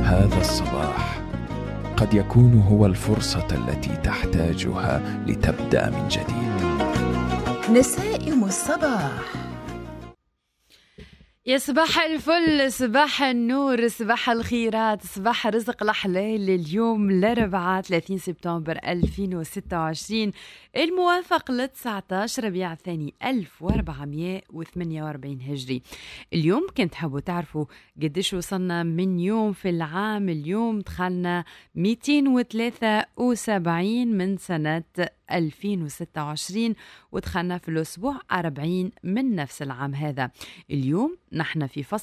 هذا الصباح قد يكون هو الفرصة التي تحتاجها لتبدأ من جديد. نسائم الصباح. يا صباح الفل، صباح النور، صباح الخيرات، صباح رزق الحلال. اليوم الأربعاء 30 سبتمبر 2026 الموافق ل 19 ربيع الثاني 1448 هجري. اليوم كنت حابوا تعرفوا قديش وصلنا من يوم في العام. اليوم دخلنا 273 من سنة 2026 ودخلنا في الأسبوع 40 من نفس العام هذا. اليوم نحن في فصل